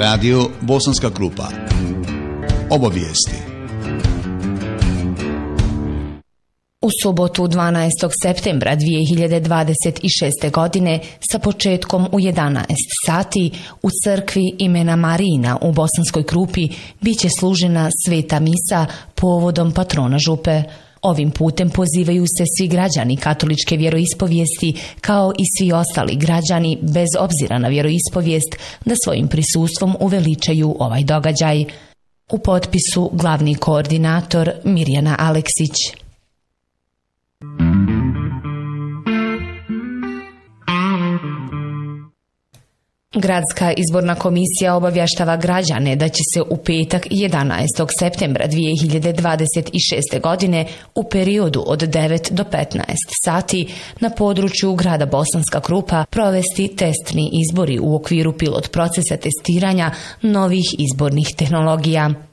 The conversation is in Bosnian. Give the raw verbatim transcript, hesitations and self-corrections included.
Radio Bosanska Krupa. Obavijesti. U subotu dvanaestog septembra dvije hiljade dvadeset šeste. godine sa početkom u jedanaest sati u crkvi imena Marina u Bosanskoj Krupi biće služena sveta misa povodom patrona župe. Ovim putem pozivaju se svi građani katoličke vjeroispovijesti kao i svi ostali građani bez obzira na vjeroispovijest da svojim prisustvom uveličaju ovaj događaj. U potpisu glavni koordinator Mirjana Aleksić. Gradska izborna komisija obavještava građane da će se u petak jedanaestog septembra dvije hiljade dvadeset šeste. godine u periodu od devet do petnaest sati na području grada Bosanska Krupa provesti testni izbori u okviru pilot procesa testiranja novih izbornih tehnologija.